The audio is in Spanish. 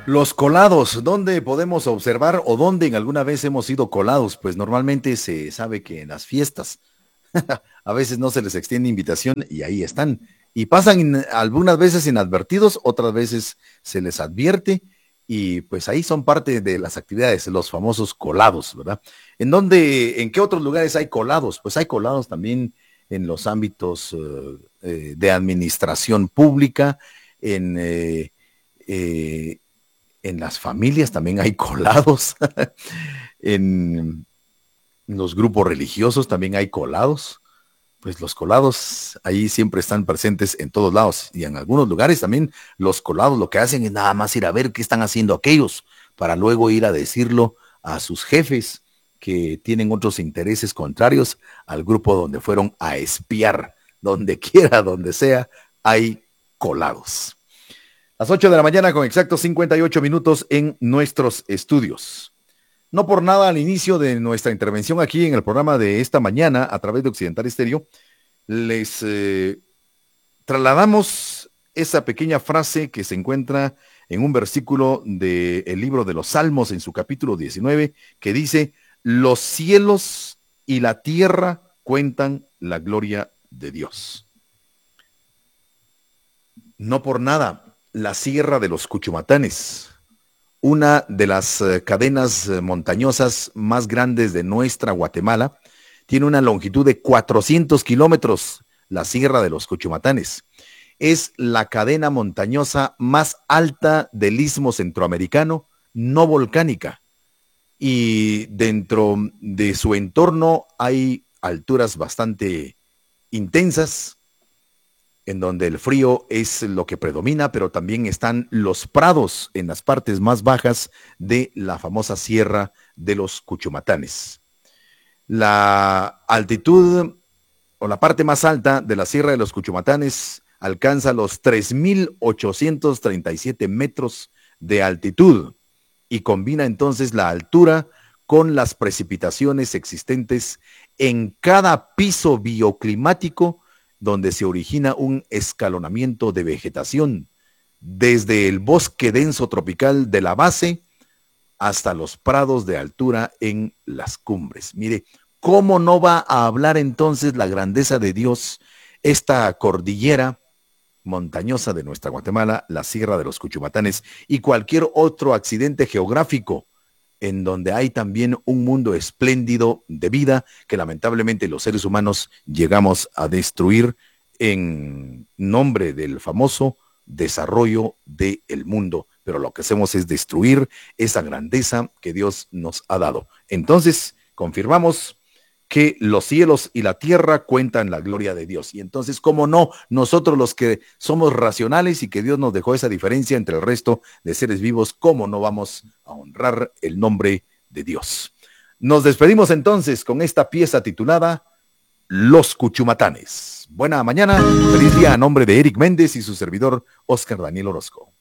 Los colados, ¿dónde podemos observar o dónde en alguna vez hemos sido colados? Pues normalmente se sabe que en las fiestas a veces no se les extiende invitación y ahí están. Y pasan algunas veces inadvertidos, otras veces se les advierte y pues ahí son parte de las actividades, los famosos colados, ¿verdad? En qué otros lugares hay colados? Pues hay colados también en los ámbitos de administración pública, en, eh, eh, en las familias también hay colados, en los grupos religiosos también hay colados. Pues los colados ahí siempre están presentes en todos lados y en algunos lugares también los colados lo que hacen es nada más ir a ver qué están haciendo aquellos para luego ir a decirlo a sus jefes que tienen otros intereses contrarios al grupo donde fueron a espiar. Donde quiera, donde sea, hay colados. Las 8 de la mañana con exactos 58 minutos en nuestros estudios. No por nada al inicio de nuestra intervención aquí en el programa de esta mañana a través de Occidental Estéreo, les trasladamos esa pequeña frase que se encuentra en un versículo del libro de los Salmos en su capítulo 19, que dice, los cielos y la tierra cuentan la gloria de Dios. No por nada, la Sierra de los Cuchumatanes, una de las cadenas montañosas más grandes de nuestra Guatemala, tiene una longitud de 400 kilómetros, la Sierra de los Cuchumatanes. Es la cadena montañosa más alta del Istmo Centroamericano, no volcánica. Y dentro de su entorno hay alturas bastante intensas, en donde el frío es lo que predomina, pero también están los prados en las partes más bajas de la famosa Sierra de los Cuchumatanes. La altitud o la parte más alta de la Sierra de los Cuchumatanes alcanza los 3,837 metros de altitud y combina entonces la altura con las precipitaciones existentes en cada piso bioclimático donde se origina un escalonamiento de vegetación, desde el bosque denso tropical de la base hasta los prados de altura en las cumbres. Mire, ¿cómo no va a hablar entonces la grandeza de Dios esta cordillera montañosa de nuestra Guatemala, la Sierra de los Cuchumatanes y cualquier otro accidente geográfico en donde hay también un mundo espléndido de vida que lamentablemente los seres humanos llegamos a destruir en nombre del famoso desarrollo del mundo? Pero lo que hacemos es destruir esa grandeza que Dios nos ha dado. Entonces, confirmamos que los cielos y la tierra cuentan la gloria de Dios. Y entonces, ¿cómo no? Nosotros los que somos racionales y que Dios nos dejó esa diferencia entre el resto de seres vivos, ¿cómo no vamos a honrar el nombre de Dios? Nos despedimos entonces con esta pieza titulada Los Cuchumatanes. Buena mañana, feliz día a nombre de Eric Méndez y su servidor Oscar Daniel Orozco.